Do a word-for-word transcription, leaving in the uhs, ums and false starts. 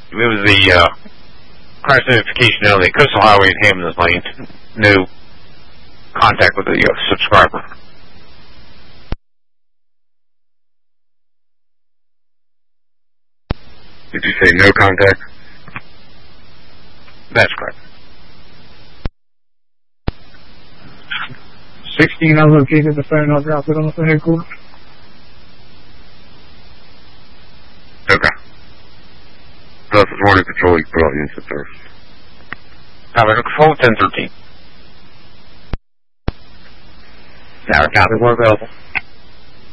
it was the uh, crash notification on the Coastal Highway in Hammond's Lane. No contact with the uh, subscriber. Did you say no contact? That's correct. sixteen, I located the phone. I'll drop it off at headquarters. Okay. Plus, it's morning patrol, you can put out the instant service. Tower Control, ten thirteen. Tower copy, we're available.